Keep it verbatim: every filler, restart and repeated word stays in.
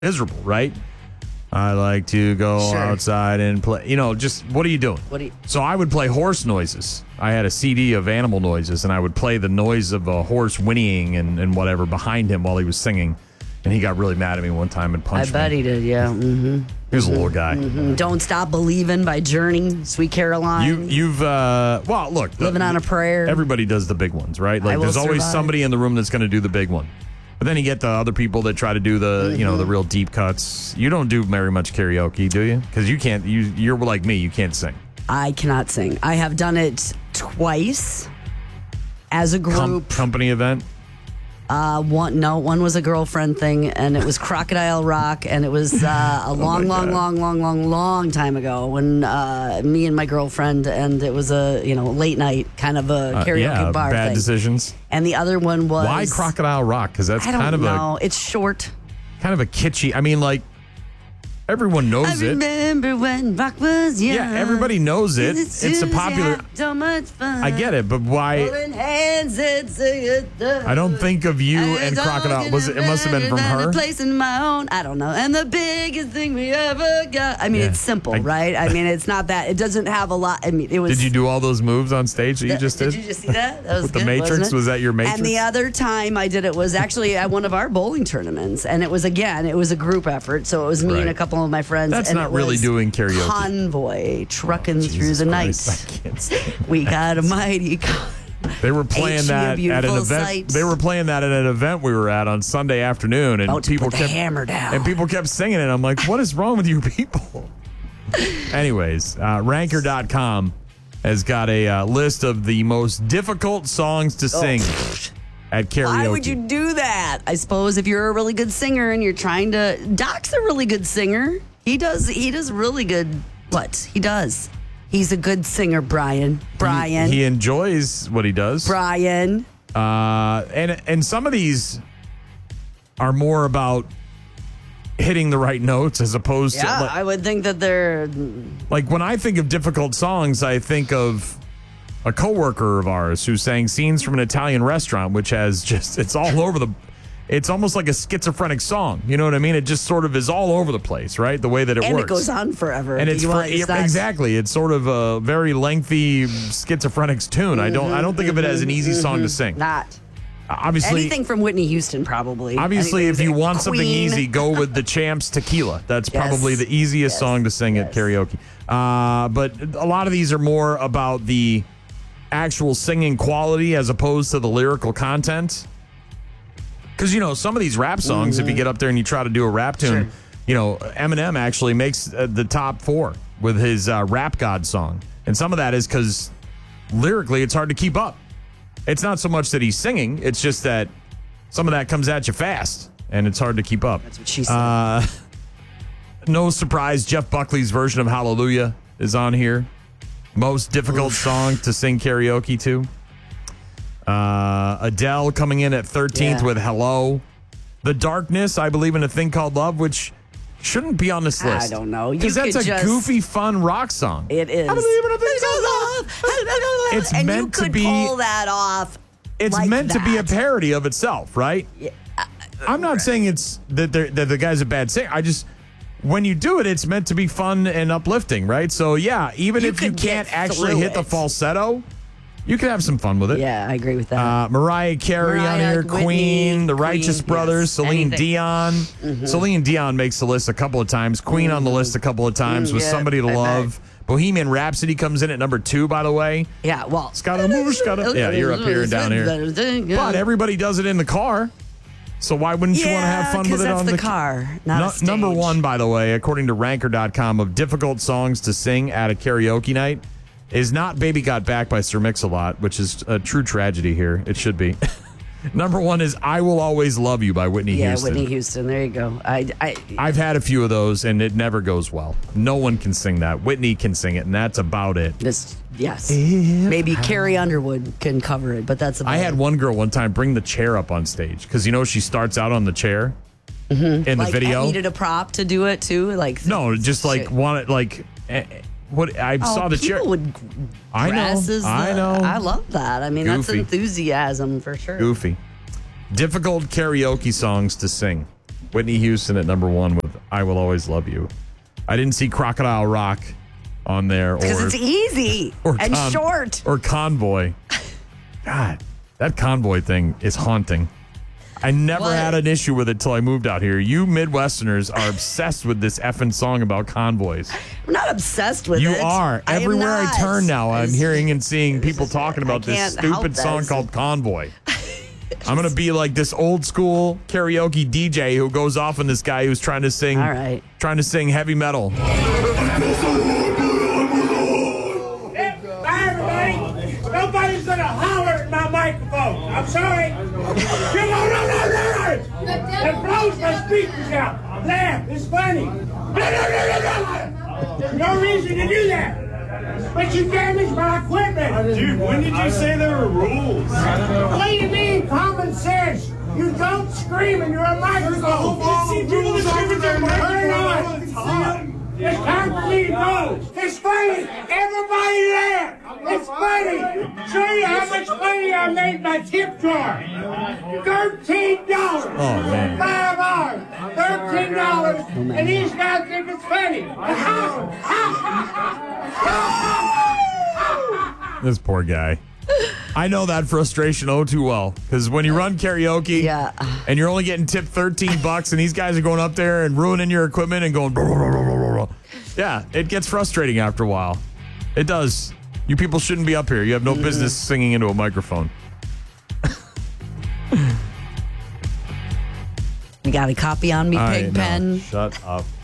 miserable, right? I like to go Sure. outside and play. You know, just what are you doing? What do you? So I would play horse noises. I had a C D of animal noises, and I would play the noise of a horse whinnying and, and whatever behind him while he was singing. And he got really mad at me one time and I punched bet me. he did. Yeah. Mm-hmm. He was a little guy. Mm-hmm. Don't Stop Believing by Journey, Sweet Caroline. You, you've, uh, well, look. the- Living on a Prayer. Everybody does the big ones, right? I Like, Will there's always Survive. somebody in the room that's going to do the big one. But then you get the other people that try to do the, Mm-hmm. you know, the real deep cuts. You don't do very much karaoke, do you? Because you can't, you, you're like me, you can't sing. I cannot sing. I have done it twice as a Com- group. company event. Uh, one no, one was a girlfriend thing, and it was Crocodile Rock, and it was uh, a long, long, God. long, long, long, long time ago when uh, me and my girlfriend, and it was a you know late night kind of a Uh, karaoke yeah, bar bad thing. decisions. And the other one was Why Crocodile Rock? Because that's I don't kind of know. It's short. a kind of a kitschy. I mean, like everyone knows I it. remember when rock was young. Yeah, everybody knows it. It's a popular. So much fun. I get it, but why? Holding hands and singing. I don't think of you and Crocodile. Was it? It must have been from her. Place in my own. I don't know. And the biggest thing we ever got. I mean, Yeah. it's simple, I- right? I mean, it's not that. It doesn't have a lot. I mean, it was. Did you do all those moves on stage that you just did? Did you just see that? That was With the good, Matrix? wasn't it? Was that your Matrix? And the other time I did it was actually at one of our bowling tournaments, and it was again, it was a group effort. So it was me Right. and a couple of my friends. That's and not it really was doing karaoke. Convoy trucking Oh, through Jesus the Christ, night. I can't stand it. We got a mighty. Con- They were playing Ain't she a that at an beautiful event. sight? They were playing that at an event we were at on Sunday afternoon, and About to people put the kept hammer down. and people kept singing it. I'm like, what is wrong with you people? Anyways, uh, Ranker dot com has got a uh, list of the most difficult songs to sing at karaoke. Why would you do that? I suppose if you're a really good singer and you're trying to. Doc's a really good singer. He does. He does really good. What he does. He's a good singer, Brian. Brian. He, he enjoys what he does. Brian. Uh, and and some of these are more about hitting the right notes as opposed Yeah, to like, I would think that they're. like when I think of difficult songs, I think of a coworker of ours who sang Scenes from an Italian Restaurant, which has just it's all over the. It's almost like a schizophrenic song. You know what I mean? It just sort of is all over the place, right? The way that it And works. it goes on forever. And Do it's you for, want- it's not- exactly. It's sort of a very lengthy schizophrenic tune. I don't. I don't think of it as an easy song to sing. Not Obviously, anything from Whitney Houston, probably. Obviously, if Anything- you want something Queen. easy, go with the Champs Tequila. That's Yes. probably the easiest Yes. song to sing at Yes. karaoke. Uh, but a lot of these are more about the actual singing quality as opposed to the lyrical content. Because, you know, some of these rap songs, if you get up there and you try to do a rap tune, Sure. you know, Eminem actually makes uh, the top four with his uh, Rap God song. And some of that is because lyrically it's hard to keep up. It's not so much that he's singing, it's just that some of that comes at you fast, and it's hard to keep up. That's what she said. Uh, no surprise, Jeff Buckley's version of Hallelujah is on here. Most difficult song to sing karaoke to. Uh, Adele coming in at thirteenth Yeah. with Hello. The Darkness, I Believe in a Thing Called Love, which shouldn't be on this I list. don't know. You Because that's could a just- goofy, fun rock song. It is. I believe in a thing called love. It's and meant you to could be- pull that off. It's like meant to be a that. parody of itself, right? I'm not saying it's that, they're- that the guy's a bad singer. I just, when you do it, it's meant to be fun and uplifting, right? So, yeah, even You if you could can't get actually through hit the it. falsetto, you can have some fun with it. Yeah, I agree with that. Uh, Mariah Carey on Mariah, here, Whitney, Queen, The Queen, Righteous Brothers, yes, Celine anything. Dion. Celine Dion makes the list a couple of times. Queen on the list a couple of times Mm, with yeah, Somebody to I bet. Love. Bohemian Rhapsody comes in at number two, by the way. yeah, well. Scaramouche, Scaramouche. Yeah, you're up here and down here. But everybody does it in the car. So why wouldn't you want to have fun 'cause with it that's on the the car, not Nu- a stage. Number one, by the way, according to ranker dot com, of difficult songs to sing at a karaoke night is not Baby Got Back by Sir Mix-a-Lot, which is a true tragedy here. It should be. Number one is I Will Always Love You by Whitney Yeah, Houston. Whitney Houston. There you go. I, I, I've had a few of those, and it never goes well. No one can sing that. Whitney can sing it, and that's about it. this, yes. Maybe Carrie Underwood can cover it, but that's about I had it. one girl one time bring the chair up on stage because, you know, she starts out on the chair in the Like, video. I needed a prop to do it too. Like No, just like shit. wanted like eh, eh, what I Oh, saw the people chair. would I know, grasses I the- know. I love that. I mean, Goofy. that's enthusiasm for sure. Goofy. Difficult karaoke songs to sing. Whitney Houston at number one with I Will Always Love You. I didn't see Crocodile Rock on there. Because or it's easy or and con- short. Or Convoy. God, that Convoy thing is haunting. I never What? had an issue with it till I moved out here. You Midwesterners are obsessed with this effing song about convoys. I'm not obsessed with You it. are. I am Everywhere I not. turn now, I'm It's- hearing and seeing people just- talking I about this can't help stupid song this. called Convoy. I'm going to be like this old school karaoke D J who goes off on this guy who's trying to sing All right. trying to sing heavy metal. Bye, everybody. Nobody's gonna holler at my microphone. I'm sorry. You know, no, no, no, no. It blows my speakers out. Laugh. It's funny. No, no, no, no, no. There's no reason to do that. But you damaged my equipment. Dude, when did you say there were rules? What do you mean, common sense? You don't scream in your microphone. See, people are screaming their Turn it microphone on. all the time. It's time for me to go. It's funny. Everybody laugh. It's funny. Show you how much money I made my tip jar. Thirteen dollars. Oh, man. Five hours. Thirteen dollars. And these guys think it's funny. This poor guy. I know that frustration oh too well because when you run karaoke Yeah. and you're only getting tipped thirteen bucks and these guys are going up there and ruining your equipment and going blah, blah, blah, blah, blah, blah. Yeah, it gets frustrating after a while. It does. You people shouldn't be up here. You have no business singing into a microphone. You got a copy on me, I Pig know. Pen? Shut up.